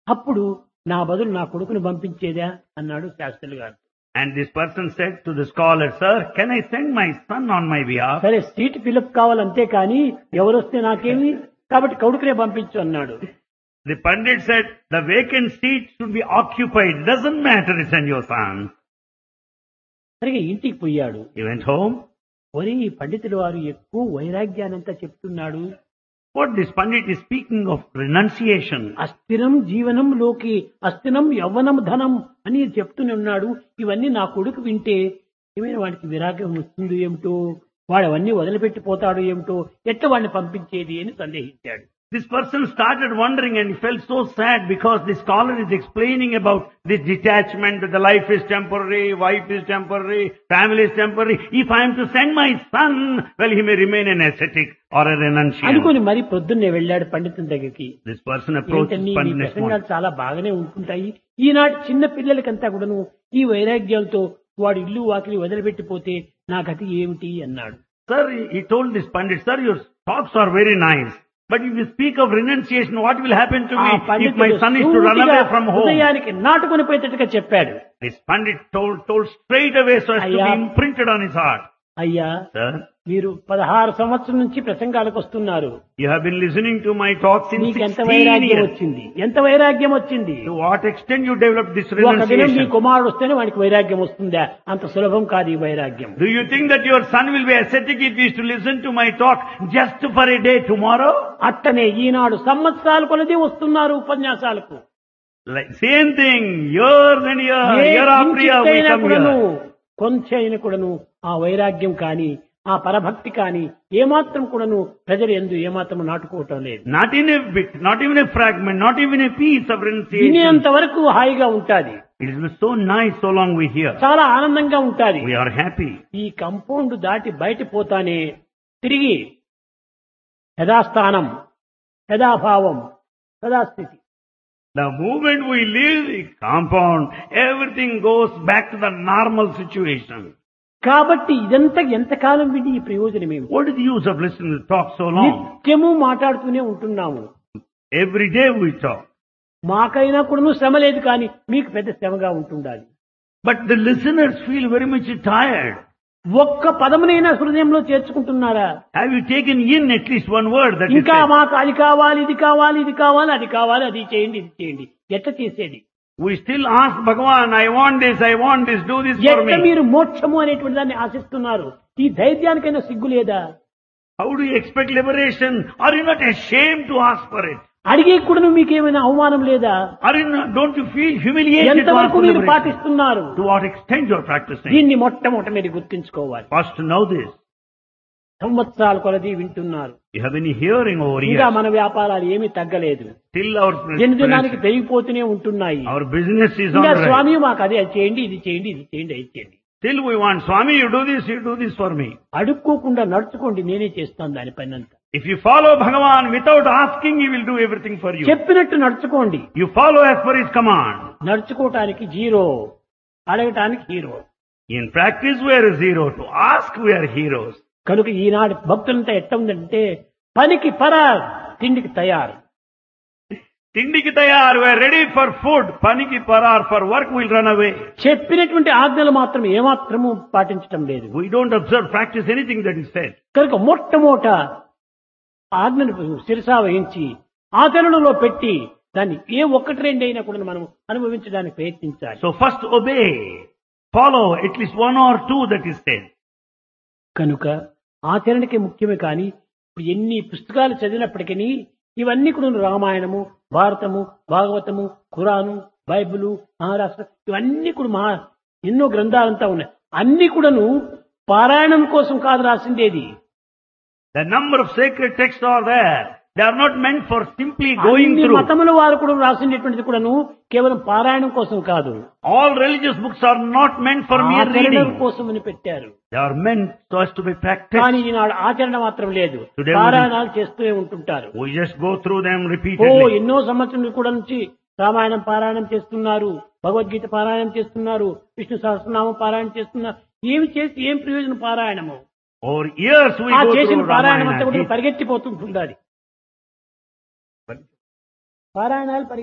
అప్పుడు నా బదులు నా కొడుకుని పంపించేదా అన్నాడు శాస్త్రులు గారు. And this person said to the scholar, "Sir, can I send my son on my behalf?" సరే సీట్ ఫిలప్ కావాలంతే కానీ ఎవరొస్తే నాకేమి, కాబట్టి కొడుకునే పంపించు అన్నాడు. The Pandit said, "The vacant seat should be occupied. Doesn't matter, send your son." సరిగా ఇంటికి పోయాడు. He went home. ఒరే ఈ పండితుడు వారు ఎక్కువ వైరాగ్యానంతా చెప్తున్నాడు. What this Pandit is speaking of renunciation. అస్థిరం జీవనంలోకి అస్థిరం యవ్వనం ధనం అని చెప్తూనే ఉన్నాడు. ఇవన్నీ నా కొడుకు వింటే ఏమైనా వాడికి విరాగం వస్తుంది ఏమిటో, వాడు అవన్నీ వదిలిపెట్టిపోతాడు ఏమిటో, ఎట్లా వాడిని పంపించేది అని సందేహించాడు. This person started wondering and he felt so sad because the scholar is explaining about this detachment, that the life is temporary, wife is temporary, family is temporary. If I am to send my son, well, he may remain an ascetic or a renunciant. అనుకుని మరి పొద్దున్నే వెళ్ళాడు పండితుని దగ్గరికి. This person approached ఏంటండి, Pandit మీ next ప్రసంగాలు morning. చాలా బాగానే ఉంటుంటాయి. ఈనాటి చిన్న పిల్లలకంతా కూడాను ఈ వైరాగ్యాలతో వాడు ఇల్లు వాకిలి వదిలిపెట్టిపోతే నా గతి ఏమిటి అన్నాడు. Sir, he told this Pandit, "Sir, your talks are very nice. But if you speak of renunciation, what will happen to me if my son is to run away from home?" హృదయానికి నాటుకొని పోయేటట్టుగా చెప్పాడు. This Pandit told straight away so as to be imprinted on his heart. అయ్యా, Sir, మీరు 16 సంవత్సరం నుంచి ప్రసంగాలకు వస్తున్నారు. you have been listening to my talk since మీకు ఎంత 16 వైరాగ్యం years. వచ్చింది, ఎంత వైరాగ్యం వచ్చింది. To what extent you developed this ఒక దినం మీ renunciation? కుమారుడు వస్తేనే వాడికి వైరాగ్యం వస్తుందా? అంత సులభం కాదు ఈ వైరాగ్యం. Do you think that your son will be ascetic if he is to listen to my talk just for a day tomorrow? అట్టనే ఈనాడు సంవత్సరాలు కొలది వస్తున్నారు ఉపన్యాసాలకు. Like same thing, years and year after year we కించిత్తైనా come కూడాను here. కొంచెం కూడాను ఆ వైరాగ్యం కానీ ఆ పరభక్తి కానీ ఏమాత్రం కూడాను ప్రజలు ఎందు ఏమాత్రం నాటుకోవటం లేదు. Not in a bit, not even a fragment, not even a piece of renunciation. వినేంత వరకు హాయిగా ఉంటాది, It is so nice so long we hear. చాలా ఆనందంగా ఉంటాది. We are happy. ఈ కంపౌండ్ దాటి బయట పోతానే తిరిగి యథాస్థానం యథాభావం యథాస్థితి. The moment we leave the compound, everything goes back to the normal situation. కాబట్టి ఇదంతా ఎంతకాలం విని ఈ ప్రయోజనం ఏమి? What is the use of listening to talk so long? నిత్యము మాట్లాడుతూనే ఉంటున్నాము. Every day we talk. మాకైనా కూడాను శ్రమ లేదు, కానీ మీకు పెద్ద శ్రమగా ఉంటుండాలి. But the listeners feel very much tired. ఒక్క పదమునైనా హృదయంలో చేర్చుకుంటున్నారా? Have you taken in at least one word that is ఇంకా said? మాకు అది కావాలి, ఇది కావాలి, ఇది కావాలి, అది కావాలి, అది చేయండి, ఇది చేయండి. ఎట్ట చేసేది? We still ask Bhagavan, "I want this, do this for ఎట్ట me." మీరు మోక్షము అనేటువంటి దాన్ని ఆశిస్తున్నారు? ఈ ధైర్యానికైనా సిగ్గు లేదా? How do you expect liberation? Are you not ashamed to ask for it? అడిగే కూడా మీకేమైనా అవమానం లేదా? Don't you feel humiliated to ask ఎంతవరకు for మీరు liberation? పాటిస్తున్నారు? To what extent you are practicing? దీన్ని మొట్టమొదట మీరు గుర్తించుకోవాలి. First to know this. సంవత్సరాల కొలది వింటున్నారు, You have been hearing over ఇంకా years. మన వ్యాపారాలు ఏమీ తగ్గలేదు, Still our దినదినానికి పెరిగిపోతూనే ఉంటున్నాయి. our business is on ఇంకా the rise. స్వామి మాకు అది చేయండి, ఇది చేయండి, ఇది చేయండి, అది చేయండి. Still we want, "Swami, you do this for me." అడుక్కోకుండా నడుచుకోండి, నేనే చేస్తాను దానిపైనంత. If you follow Bhagavan without asking, he will do everything for you. చెప్పినట్టు నడుచుకోండి. You follow as per his command. నడుచుకోవటానికి zero, అడగటానికి hero. In practice we are a zero. To ask we are heroes. కనుక ఈనాడు భక్తులంతా ఎట్ట ఉందంటే పనికి పరార్, తిండికి తయారు. Tindiki tayar, we are ready for food. Paniki parar, for work we'll run away. చెప్పినటువంటి ఆజ్ఞలు మాత్రం ఏమాత్రము పాటించటం లేదు. We don't observe, practice anything that is said. కనుక మొట్టమొదట ఆజ్ఞను శిరసా వహించి ఆచరణలో పెట్టి దాన్ని ఏ ఒక్కటి రెండైనా కూడా మనం అనుభవించడానికి ప్రయత్నించాలి. So first obey, follow at least one or two that is said. కనుక ఆచరణకే ముఖ్యమే. కానీ ఇప్పుడు ఎన్ని పుస్తకాలు చదివినప్పటికీ ఇవన్నీ కూడా రామాయణము, భారతము, భాగవతము, ఖురాను, బైబిలు, మహారాష్ట్ర ఇవన్నీ కూడా ఎన్నో గ్రంథాలంతా ఉన్నాయి. అన్ని కూడాను పారాయణం కోసం కాదు రాసిండేది. The number of sacred texts are there. They are not meant for simply going అన్ని through. మతముల వారు కూడా రాసినటువంటిది కూడాను కేవలం పారాయణం కోసం కాదు, All religious books are not meant for mere ఆచరణ reading. కోసం అని పెట్టారు. They are meant so as to be కానీ practiced. ఈనాడు ఆచరణ మాత్రం లేదు, Today పారాయణాలు చేస్తూనే ఉంటుంటారు. We just go through them oh repeatedly. ఎన్నో సంవత్సరాలు కూడా నుంచి రామాయణం పారాయణం చేస్తున్నారు, భగవద్గీత పారాయణం చేస్తున్నారు, విష్ణు సహస్రనామం పారాయణం చేస్తున్నారు. ఏమి చేసి ఏం ప్రయోజనం పారాయణము? Over years we ఆ go చేసిన through పారాయణం అంతా Ramayana. కూడా పరిగెత్తిపోతుంటుంది. పారాయణాలు